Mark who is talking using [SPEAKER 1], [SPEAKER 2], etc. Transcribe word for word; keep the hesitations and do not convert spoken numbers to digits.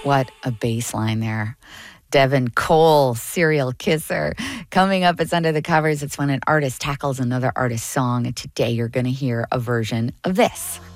[SPEAKER 1] What a bass line there. Devin Cole, Serial Kisser. Coming up, it's Under the Covers. It's when an artist tackles another artist's song. And today you're going to hear a version of this.